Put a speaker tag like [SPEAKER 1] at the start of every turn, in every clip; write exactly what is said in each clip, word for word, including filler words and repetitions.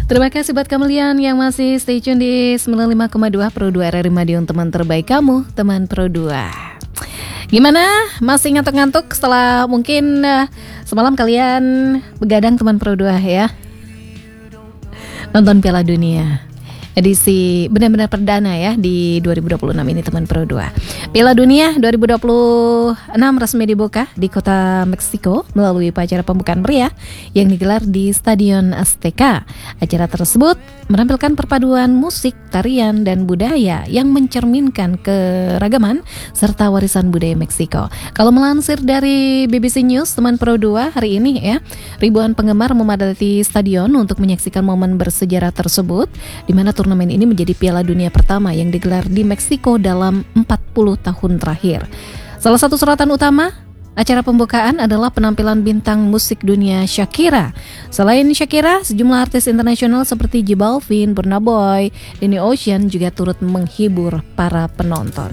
[SPEAKER 1] Terima kasih buat kalian yang masih stay tune di sembilan puluh lima koma dua Pro dua R R I Madiun, teman terbaik kamu, teman Pro dua. Gimana? Masih ngantuk-ngantuk setelah mungkin uh, semalam kalian begadang teman Pro dua ya? Nonton Piala Dunia edisi benar-benar perdana ya di dua ribu dua puluh enam ini teman Pro dua. Piala Dunia dua ribu dua puluh enam resmi dibuka di kota Meksiko melalui upacara pembukaan meriah yang digelar di Stadion Azteca. Acara tersebut menampilkan perpaduan musik, tarian, dan budaya yang mencerminkan keragaman serta warisan budaya Meksiko. Kalau melansir dari B B C News teman Pro dua hari ini ya, ribuan penggemar memadati stadion untuk menyaksikan momen bersejarah tersebut, di mana turnamen ini menjadi Piala Dunia pertama yang digelar di Meksiko dalam empat puluh tahun terakhir. Salah satu sorotan utama acara pembukaan adalah penampilan bintang musik dunia Shakira. Selain Shakira, sejumlah artis internasional seperti J Balvin, Burna Boy, Danny Ocean juga turut menghibur para penonton.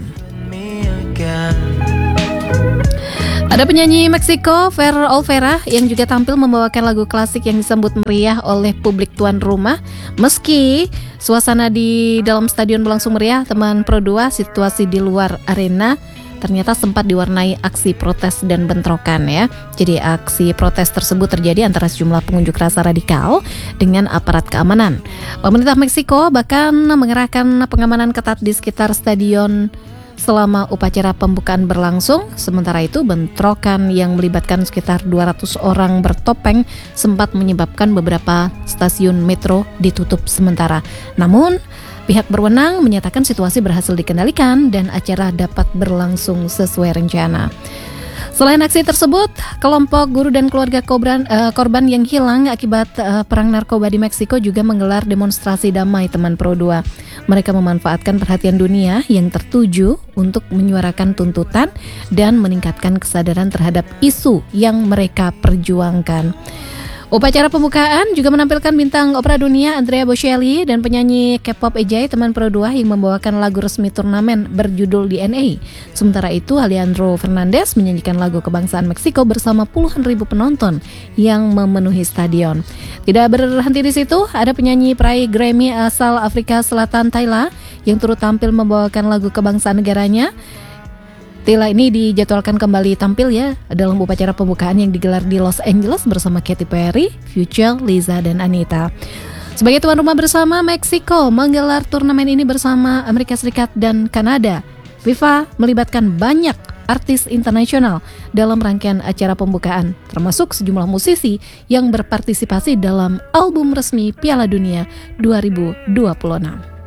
[SPEAKER 1] Ada penyanyi Meksiko, Fer Olvera, yang juga tampil membawakan lagu klasik yang disambut meriah oleh publik tuan rumah. Meski suasana di dalam stadion berlangsung meriah, teman Pro dua, situasi di luar arena ternyata sempat diwarnai aksi protes dan bentrokan ya. Jadi aksi protes tersebut terjadi antara sejumlah pengunjuk rasa radikal dengan aparat keamanan. Pemerintah Meksiko bahkan mengerahkan pengamanan ketat di sekitar stadion selama upacara pembukaan berlangsung. Sementara itu bentrokan yang melibatkan sekitar dua ratus orang bertopeng sempat menyebabkan beberapa stasiun metro ditutup sementara. Namun pihak berwenang menyatakan situasi berhasil dikendalikan dan acara dapat berlangsung sesuai rencana. Selain aksi tersebut, kelompok guru dan keluarga korban, uh, korban yang hilang akibat uh, perang narkoba di Meksiko juga menggelar demonstrasi damai teman Pro dua. Mereka memanfaatkan perhatian dunia yang tertuju untuk menyuarakan tuntutan dan meningkatkan kesadaran terhadap isu yang mereka perjuangkan. Upacara pembukaan juga menampilkan bintang opera dunia Andrea Bocelli dan penyanyi K-pop Ejay teman Pro dua yang membawakan lagu resmi turnamen berjudul D N A. Sementara itu Alejandro Fernandez menyanyikan lagu kebangsaan Meksiko bersama puluhan ribu penonton yang memenuhi stadion. Tidak berhenti di situ, ada penyanyi peraih Grammy asal Afrika Selatan Tyla yang turut tampil membawakan lagu kebangsaan negaranya. Tyla ini dijadwalkan kembali tampil ya dalam upacara pembukaan yang digelar di Los Angeles bersama Katy Perry, Future, Lisa, dan Anita. Sebagai tuan rumah bersama, Meksiko menggelar turnamen ini bersama Amerika Serikat dan Kanada. FIFA melibatkan banyak artis internasional dalam rangkaian acara pembukaan, termasuk sejumlah musisi yang berpartisipasi dalam album resmi Piala Dunia dua ribu dua puluh enam.